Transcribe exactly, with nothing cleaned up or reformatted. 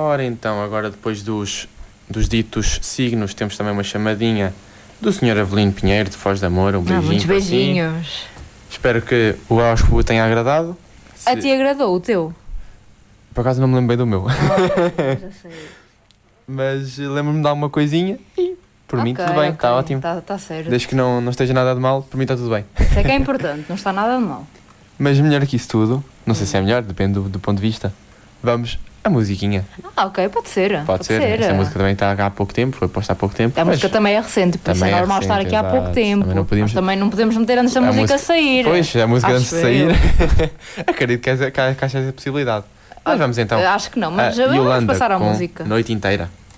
Ora então, agora depois dos, dos ditos signos, temos também uma chamadinha do senhor Avelino Pinheiro, de Foz de Amor. Um beijinho. Ah, muitos para beijinhos. si. Espero que o horóscopo tenha agradado. A ti agradou o teu? Por acaso não me lembrei do meu. Ah, já sei. Mas lembro-me de alguma coisinha e por mim Ok, tudo bem, está ok, ótimo. Está tá certo. Desde que não, não esteja nada de mal, por mim está tudo bem. Isso é que é importante, não está nada de mal. Mas melhor que isso tudo, não sei se é melhor, depende do, do ponto de vista. Vamos à musiquinha. Ah, ok, pode ser. Pode, Pode ser. ser. Esta música também está há pouco tempo, foi posta há pouco tempo. A mas música também é recente, por isso é também é normal estar recente, aqui há pouco exato. tempo. Também não podíamos- Nós também não podemos meter antes da A música, música- sair. Pois, a música Acho antes de sair. eu. Acredito que, é, que, que acha essa possibilidade. Mas vamos então. Acho que não, mas a vamos Yolanda passar à com música. Noite Inteira.